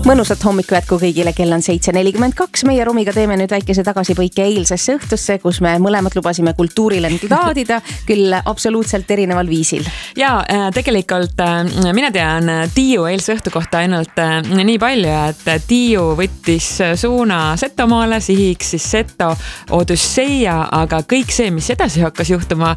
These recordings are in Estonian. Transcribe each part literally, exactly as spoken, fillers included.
Mõnusat hommiku jätku kõigile, kell on seitse nelikümmend kaks. Meie Rumiga teeme nüüd väikese tagasipõike eilsesse õhtusse, kus me mõlemad lubasime kultuurile nüüd laadida, küll absoluutselt erineval viisil. Ja tegelikult mina tean Tiiu eilse õhtu kohta ainult nii palju, et Tiiu võttis suuna Setomaale, sihiks siis Seto Odüsseia, aga kõik see, mis edasi hakkas juhtuma,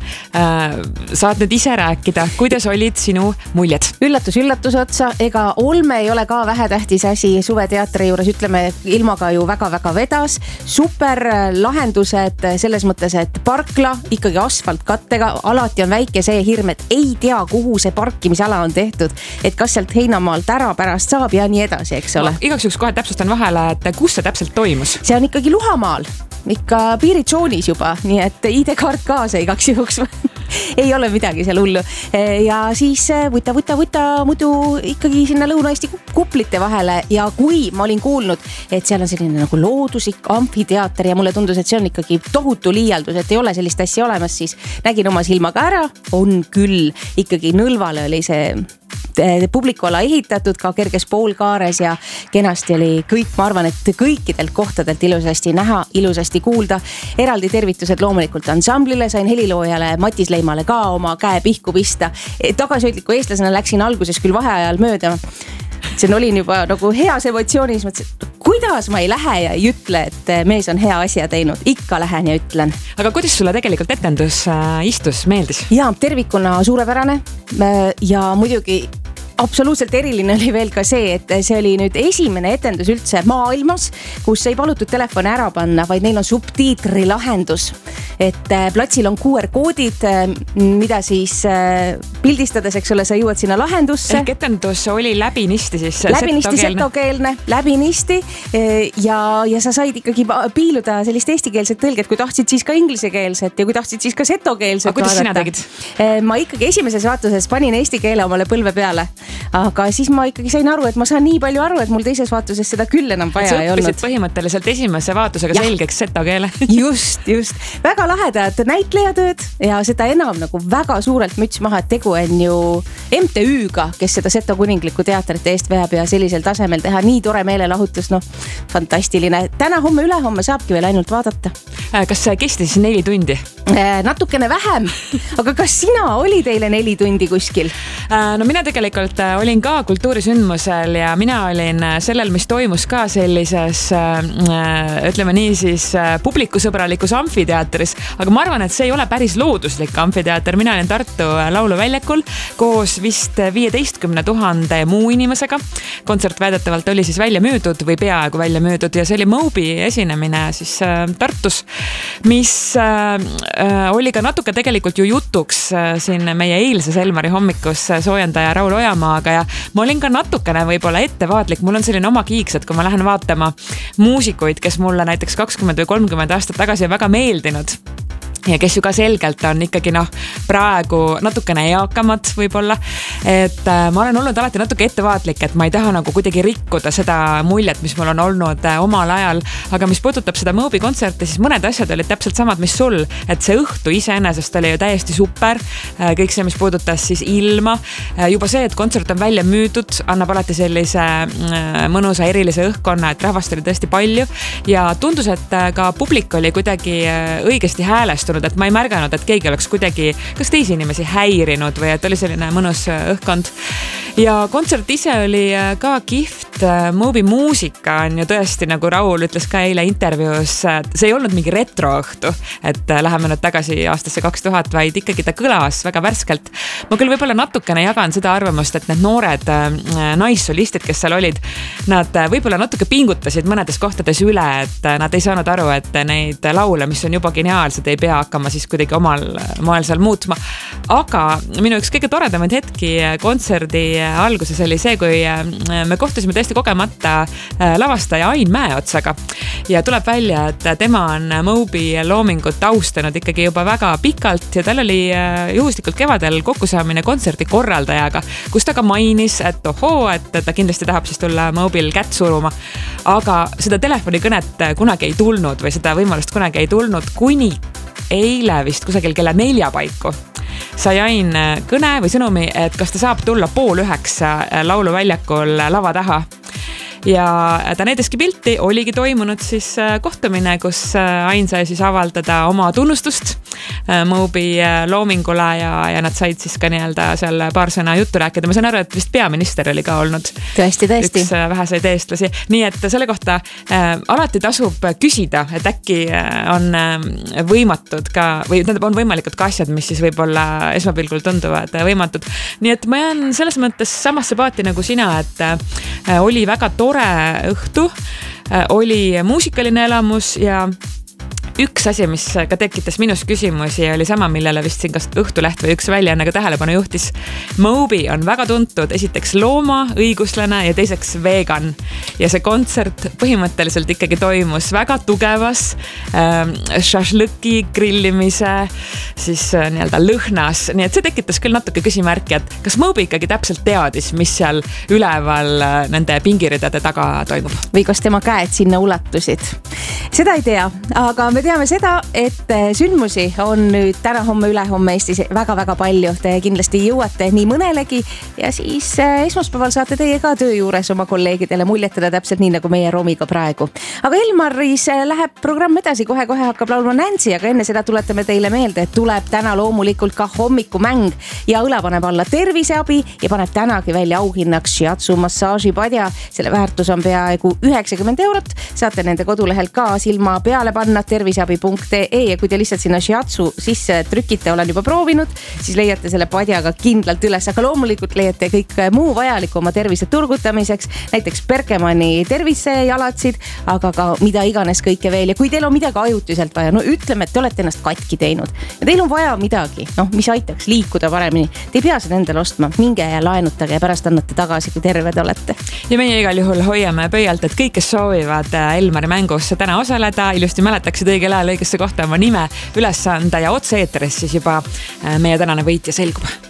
saad nüüd ise rääkida. Kuidas olid sinu muljed? Üllatus, üllatus otsa. Ega olme ei ole ka vähetähtis asi suveteatri juures, ütleme, ilmaga ju väga-väga vedas. Super lahendused selles mõttes, et parkla ikkagi asfaltkattega, alati on väike see hirm, et ei tea, kuhu see parkimisala on tehtud, et kas sealt Heinamaalt ära pärast saab ja nii edasi, eks ole. No, igaks juhuks kohe täpsustan vahele, et kus see täpselt toimus? See on ikkagi Luhamaal, ikka piiritsoonis juba, nii et I D-kaart kaasa igaks juhuks ei ole midagi seal hullu. Ja siis võta, võta, võta muidu ikkagi sinna Lõuna-Eesti kuplite vahele. Ja kui ma olin kuulnud, et seal on selline nagu looduslik amfiteater ja mulle tundus, et see on ikkagi tohutu liialdus, et ei ole sellist asja olemas, siis nägin oma silmaga ära, on küll ikkagi Nõlvale oli see publikuala ehitatud ka kerges poolkaares ja kenasti oli kõik, ma arvan, et kõikidelt kohtadelt ilusasti näha, ilusasti kuulda. Eraldi tervitused loomulikult ansamblile, sain heliloojale Matis Leimale ka oma käe pihku pista. Tagasihoidliku eestlasena läksin alguses küll vaheajal mööda. See olin juba nagu heas emotsioonis, mõtlesin, kuidas ma ei lähe ja ei ütle, et mees on hea asja teinud. Ikka lähen ja ütlen. Aga kuidas sulle tegelikult etendus istus, meeldis? Ja tervikuna suurepärane ja muidugi absoluutselt eriline oli veel ka see, et see oli nüüd esimene etendus üldse maailmas, kus ei palutud telefoni ära panna, vaid neil on subtiitri lahendus. Et platsil on Q R-koodid, mida siis pildistades, eks ole, sa jõuad sinna lahendusse. Ehk etendus oli läbinisti siis läbinisti setokeelne, läbinisti ja, ja sa said ikkagi piiluda sellist eestikeelset tõlget, kui tahtsid siis ka inglisekeelset ja kui tahtsid siis ka setokeelset. Aga kuidas sina tegid? Ma ikkagi esimeses vaatuses panin eesti keele omale põlve peale. Aga siis ma ikkagi sain aru, et ma saan nii palju aru, et mul teises vaatuses seda küll enam vaja ei olnud. Sa õppisid põhimõtteliselt esimese vaatusega ja. Selgeks setokeele. Just, just. Väga lahedad näitlejatööd ja seda enam nagu väga suurelt müts maha, et tegu on ju M T Ü-ga, kes seda Seto kuninglikku teatrit eest veab ja sellisel tasemel teha nii tore meelelahutus, noh, fantastiline. Täna, homme, ülehomme saabki veel ainult vaadata. Kas see kestis neli tundi? Natukene vähem, aga kas sina oli teile neli tundi kuskil? No mina tegelikult olin ka kultuurisündmusel ja mina olin sellel, mis toimus ka sellises, ütleme nii siis publikusõbralikus amfiteatris, aga ma arvan, et see ei ole päris looduslik amfiteater. Mina olin Tartu lauluväljakul koos vist viieteistkümne tuhande muu inimesega. Kontsert väidetavalt oli siis välja müüdud või peaaegu välja müüdud ja see oli Moby esinemine siis Tartus, mis oli ka natuke tegelikult ju jutuks siin meie eilses Elmari hommikus soojendaja Raul Ojamaaga ja ma olin ka natukene võib-olla ettevaatlik. Mul on selline oma kiiks, et kui ma lähen vaatama muusikuid, kes mulle näiteks kakskümmend või kolmkümmend aastat tagasi on väga meeldinud ja kes ju ka selgelt on ikkagi noh, praegu natukene eakamad võib-olla, et ma olen olnud alati natuke ettevaatlik, et ma ei taha nagu kuidagi rikkuda seda muljet, mis mul on olnud omal ajal, aga mis puudutab seda Moby kontserti, siis mõned asjad olid täpselt samad, mis sul, et see õhtu iseenesest oli ju täiesti super, kõik see, mis puudutas siis ilma, juba see, et kontsert on välja müüdud, annab alati sellise mõnusa erilise õhkkonna, et rahvast oli tõesti palju ja tundus, et ka publik oli kuidagi õigesti häälestunud, et ma ei märganud, et keegi oleks kuidagi kas teisi inimesi häirinud või et oli selline mõnus õhkkond. Ja kontsert ise oli ka kihvt. Moby muusika on ju tõesti, nagu Raul ütles ka eile intervjuus, see ei olnud mingi retroõhtu, et läheme nüüd tagasi aastasse kaks tuhat, vaid ikkagi ta kõlas väga värskelt. Ma küll võib-olla natukene jagan seda arvamust, et need noored naissolistid, kes seal olid, nad võib-olla natuke pingutasid mõnedes kohtades üle, et nad ei saanud aru, et neid laule, mis on juba geniaalsed, ei pea hakkama siis kuidagi omal moel seal muutma. Aga minu üks kõige toredamaid hetki kontserdi alguses oli see, kui me kohtusime tõesti kogemata lavastaja Ain Mäeotsaga ja tuleb välja, et tema on Moby loomingut austanud ikkagi juba väga pikalt ja tal oli juhuslikult kevadel kokkusaamine kontserdi korraldajaga, kus ta ka mainis, et ohoo, et ta kindlasti tahab siis tulla Mobyl kätt suruma, aga seda telefonikõnet kunagi ei tulnud või seda võimalust kunagi ei tulnud, kuni eile vist kusagil kella nelja paiku sai Ain kõne või sõnumi, et kas ta saab tulla pool üheksa lauluväljakul lava taha. ja ta näitaski pilti, oligi toimunud siis kohtumine, kus Ain sai siis avaldada oma tunnustust Moby loomingule ja, ja nad said siis ka nii-öelda seal paar sõna juttu rääkida. Ma saan aru, et vist peaminister oli ka olnud. Tõesti, tõesti. Üks väheseid eestlasi. Nii et selle kohta äh, alati tasub küsida, et äkki on võimatud ka, või on võimalikud ka asjad, mis siis võib-olla esmapilgul tunduvad võimatud. Nii et ma jään selles mõttes samasse paati nagu sina, et oli väga tore õhtu, oli muusikaline elamus ja üks asi, mis ka tekitas minus küsimusi, oli sama, millele vist siin kas Õhtuleht või üks väljaanne ka tähelepanu juhtis. Moby on väga tuntud, esiteks looma, õiguslane ja teiseks vegan. Ja see kontsert põhimõtteliselt ikkagi toimus väga tugevas äh, šašlõki grillimise siis äh, nii-öelda lõhnas. Nii et see tekitas küll natuke küsimärki, et kas Moby ikkagi täpselt teadis, mis seal üleval äh, nende pingiridade taga toimub? Või kas tema käed sinna ulatusid? Seda ei tea, aga me teame seda, et sündmusi on nüüd täna, homme, ülehomme Eestis väga-väga palju. Te kindlasti jõuate nii mõnelegi ja siis esmaspäeval saate teie ka töö juures oma kolleegidele muljetada täpselt nii nagu meie Romiga praegu. Aga Elmaris läheb programm edasi, kohe-kohe hakkab laulma Nancy, aga enne seda tuletame teile meelde, et tuleb täna loomulikult ka hommikumäng ja õla paneb alla terviseabi ja paneb tänagi välja auhinnaks shiatsu massaažipadja. Selle väärtus on peaaegu üheksakümmend eurot. Saate nende kodulehelt ka silma peale panna terviseabi punkt ee ja kui te lihtsalt sinna shiatsu sisse trükite, olen juba proovinud, siis leiate selle padjaga kindlalt üles, aga loomulikult leiate kõik muu vajaliku oma tervise turgutamiseks, näiteks Berkemani tervisejalatsid, aga ka mida iganes kõike veel. Ja kui teil on midagi ajutiselt vaja, no ütleme, et te olete ennast katki teinud ja teil on vaja midagi, noh, mis aitaks liikuda paremini, te ei pea seda endale ostma, minge ja laenutage ja pärast annate tagasi, kui terved olete. Ja meie igal juhul hoiame pöialt, et kõik, kes soovivad Elmari mängus täna osaleda, ilusti mäletaksid õigel ajal õigesse kohta oma nime üles anda ja otse eetris siis juba meie tänane võitja selgub.